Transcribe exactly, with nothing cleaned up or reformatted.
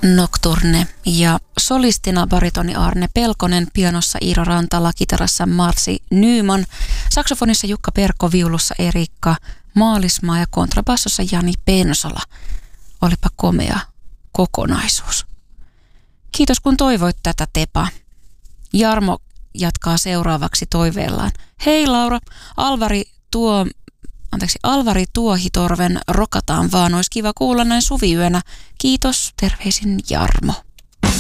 Nocturne ja solistina baritoni Arne Pelkonen, pianossa Iiro Rantala, kitarassa Marci Nyman, saksofonissa Jukka Perkko, viulussa Erikka Maalismaa ja kontrabassossa Jani Pensola. Olipa komea kokonaisuus. Kiitos kun toivoit tätä, Tepa. Jarmo jatkaa seuraavaksi toiveellaan. Hei Laura, Alvari tuo... Anteeksi, Alvari Tuohitorven Rokataan vaan, olisi kiva kuulla näin suviyönä. Kiitos, terveisin Jarmo.